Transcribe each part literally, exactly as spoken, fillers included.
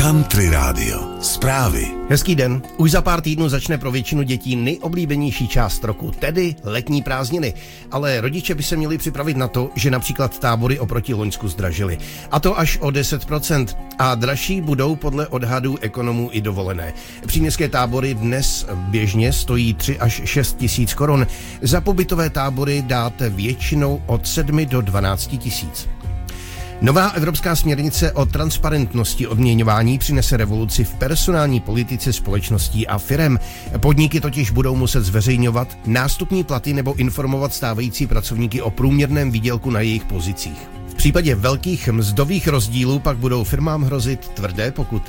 Country Rádio. Zprávy. Hezký den. Už za pár týdnů začne pro většinu dětí nejoblíbenější část roku, tedy letní prázdniny. Ale rodiče by se měli připravit na to, že například tábory oproti loňsku zdražily. A to až o deset procent. A dražší budou podle odhadů ekonomů i dovolené. Příměstské tábory dnes běžně stojí tři až šest tisíc korun. Za pobytové tábory dáte většinou od sedmi do dvanácti tisíc. Nová evropská směrnice o transparentnosti odměňování přinese revoluci v personální politice společností a firem. Podniky totiž budou muset zveřejňovat nástupní platy nebo informovat stávající pracovníky o průměrném výdělku na jejich pozicích. V případě velkých mzdových rozdílů pak budou firmám hrozit tvrdé pokuty.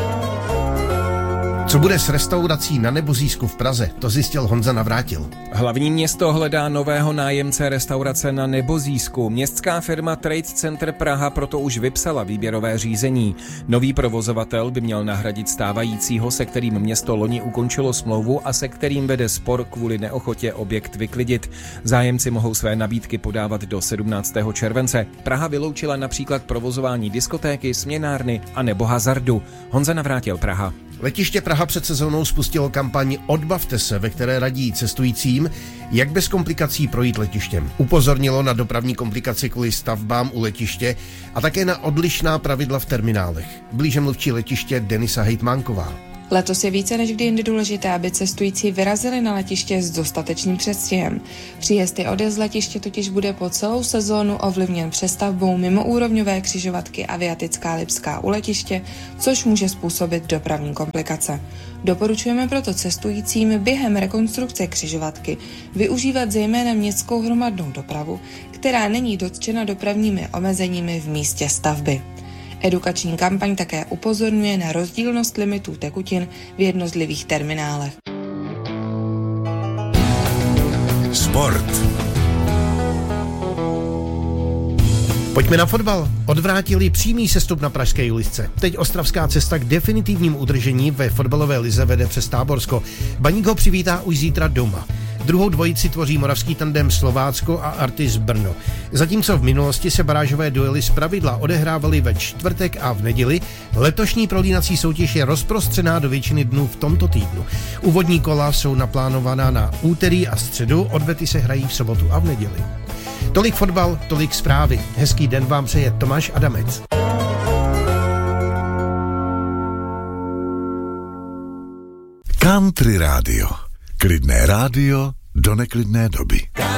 Co bude s restaurací na Nebozísku v Praze, to zjistil Honza Navrátil. Hlavní město hledá nového nájemce restaurace na Nebozísku. Městská firma Trade Center Praha proto už vypsala výběrové řízení. Nový provozovatel by měl nahradit stávajícího, se kterým město loni ukončilo smlouvu a se kterým vede spor kvůli neochotě objekt vyklidit. Zájemci mohou své nabídky podávat do sedmnáctého července. Praha vyloučila například provozování diskotéky, směnárny a nebo hazardu. Honza Navrátil, Praha. Letiště Praha před sezónou spustilo kampaň Odbavte se, ve které radí cestujícím, jak bez komplikací projít letištěm. Upozornilo na dopravní komplikace kvůli stavbám u letiště a také na odlišná pravidla v terminálech. Blíže mluvčí letiště Denisa Hejtmánková. Letos je více než kdy jindy důležité, aby cestující vyrazili na letiště s dostatečným předstihem. Příjezd a odjezd z letiště totiž bude po celou sezónu ovlivněn přestavbou mimoúrovňové křižovatky Aviatická Lipská u letiště, což může způsobit dopravní komplikace. Doporučujeme proto cestujícím během rekonstrukce křižovatky využívat zejména městskou hromadnou dopravu, která není dotčena dopravními omezeními v místě stavby. Edukační kampaň také upozorňuje na rozdílnost limitů tekutin v jednotlivých terminálech. Sport. Pojďme na fotbal. Odvrátili přímý sestup na pražské Julisce. Teď ostravská cesta k definitivnímu udržení ve fotbalové lize vede přes Táborsko. Baník ho přivítá už zítra doma. Druhou dvojici tvoří moravský tandem Slovácko a Artis Brno. Zatímco v minulosti se barážové duely zpravidla odehrávaly ve čtvrtek a v neděli, letošní prolínací soutěž je rozprostřená do většiny dnů v tomto týdnu. Úvodní kola jsou naplánovaná na úterý a středu, odvety se hrají v sobotu a v neděli. Tolik fotbal, tolik zprávy. Hezký den vám přeje Tomáš Adamec. Country Rádio. Klidné rádio do neklidné doby.